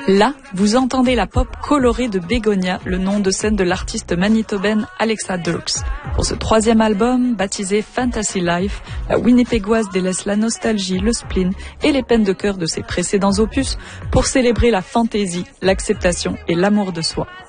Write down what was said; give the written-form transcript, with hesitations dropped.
Là, vous entendez la pop colorée de Bégonia, le nom de scène de l'artiste manitobaine Alexa Dirks. Pour ce 3e album, baptisé Fantasy Life, la Winnipégoise délaisse la nostalgie, le spleen et les peines de cœur de ses précédents opus pour célébrer la fantaisie, l'acceptation et l'amour de soi.